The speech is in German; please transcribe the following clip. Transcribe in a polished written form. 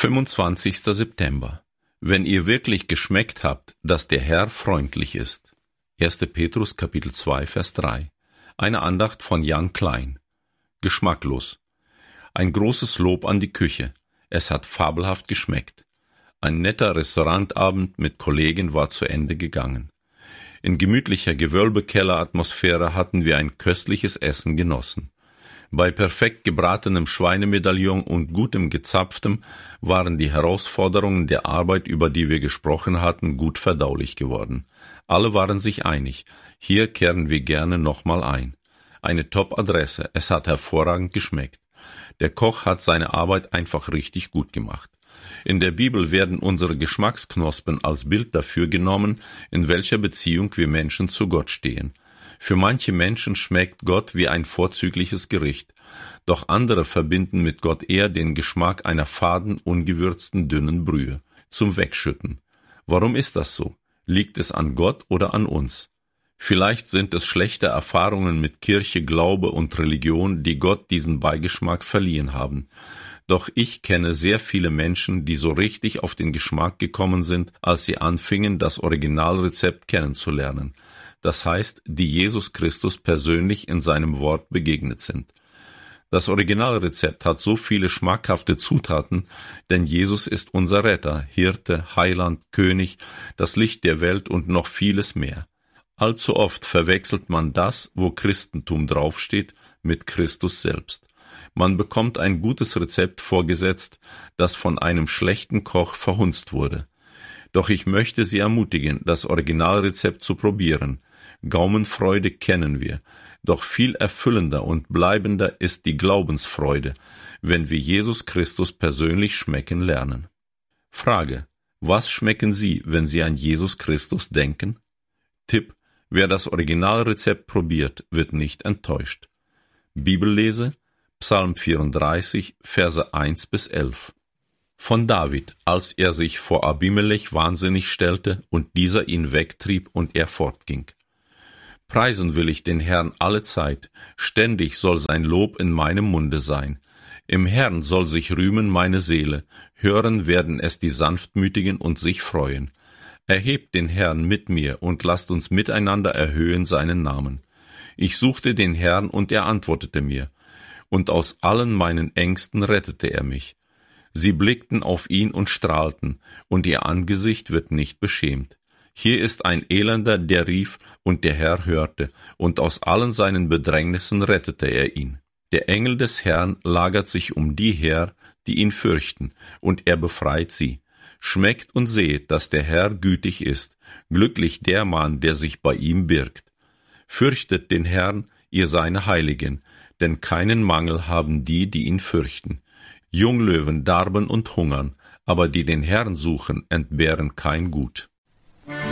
25. September. Wenn ihr wirklich geschmeckt habt, dass der Herr freundlich ist. 1. Petrus Kapitel 2, Vers 3. Eine Andacht von Jan Klein. Geschmacklos. Ein großes Lob an die Küche. Es hat fabelhaft geschmeckt. Ein netter Restaurantabend mit Kollegen war zu Ende gegangen. In gemütlicher Gewölbekelleratmosphäre hatten wir ein köstliches Essen genossen. Bei perfekt gebratenem Schweinemedaillon und gutem Gezapftem waren die Herausforderungen der Arbeit, über die wir gesprochen hatten, gut verdaulich geworden. Alle waren sich einig. Hier kehren wir gerne nochmal ein. Eine Top-Adresse. Es hat hervorragend geschmeckt. Der Koch hat seine Arbeit einfach richtig gut gemacht. In der Bibel werden unsere Geschmacksknospen als Bild dafür genommen, in welcher Beziehung wir Menschen zu Gott stehen. Für manche Menschen schmeckt Gott wie ein vorzügliches Gericht, doch andere verbinden mit Gott eher den Geschmack einer faden, ungewürzten, dünnen Brühe, zum Wegschütten. Warum ist das so? Liegt es an Gott oder an uns? Vielleicht sind es schlechte Erfahrungen mit Kirche, Glaube und Religion, die Gott diesen Beigeschmack verliehen haben. Doch ich kenne sehr viele Menschen, die so richtig auf den Geschmack gekommen sind, als sie anfingen, das Originalrezept kennenzulernen. Das heißt, die Jesus Christus persönlich in seinem Wort begegnet sind. Das Originalrezept hat so viele schmackhafte Zutaten, denn Jesus ist unser Retter, Hirte, Heiland, König, das Licht der Welt und noch vieles mehr. Allzu oft verwechselt man das, wo Christentum draufsteht, mit Christus selbst. Man bekommt ein gutes Rezept vorgesetzt, das von einem schlechten Koch verhunzt wurde. Doch ich möchte Sie ermutigen, das Originalrezept zu probieren. Gaumenfreude kennen wir, doch viel erfüllender und bleibender ist die Glaubensfreude, wenn wir Jesus Christus persönlich schmecken lernen. Frage: Was schmecken Sie, wenn Sie an Jesus Christus denken? Tipp: Wer das Originalrezept probiert, wird nicht enttäuscht. Bibellese: Psalm 34, Verse 1 bis 11. Von David, als er sich vor Abimelech wahnsinnig stellte und dieser ihn wegtrieb und er fortging. Preisen will ich den Herrn alle Zeit, ständig soll sein Lob in meinem Munde sein. Im Herrn soll sich rühmen meine Seele, hören werden es die Sanftmütigen und sich freuen. Erhebt den Herrn mit mir und lasst uns miteinander erhöhen seinen Namen. Ich suchte den Herrn und er antwortete mir, und aus allen meinen Ängsten rettete er mich. Sie blickten auf ihn und strahlten, und ihr Angesicht wird nicht beschämt. Hier ist ein Elender, der rief, und der Herr hörte, und aus allen seinen Bedrängnissen rettete er ihn. Der Engel des Herrn lagert sich um die her, die ihn fürchten, und er befreit sie. Schmeckt und seht, dass der Herr gütig ist, glücklich der Mann, der sich bei ihm birgt. Fürchtet den Herrn, ihr seine Heiligen, denn keinen Mangel haben die, die ihn fürchten. Junglöwen darben und hungern, aber die den Herrn suchen, entbehren kein Gut.